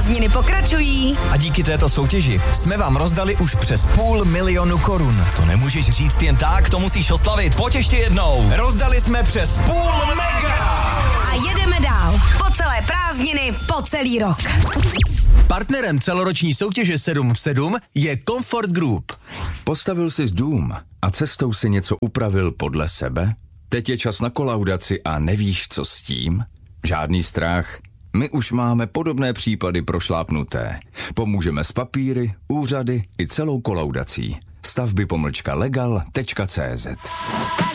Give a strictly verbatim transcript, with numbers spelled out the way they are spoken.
Prázdniny pokračují. A díky této soutěži jsme vám rozdali už přes půl milionu korun. To nemůžeš říct jen tak, to musíš oslavit. Pojď ještě jednou. Rozdali jsme přes půl mega. A jedeme dál. Po celé prázdniny, po celý rok. Partnerem celoroční soutěže sedm v sedm je Comfort Group. Postavil jsi dům a cestou si něco upravil podle sebe? Teď je čas na kolaudaci a nevíš, co s tím? Žádný strach. My už máme podobné případy prošlápnuté. Pomůžeme s papíry, úřady i celou kolaudací. stavby pomlčka legal tečka cé zet.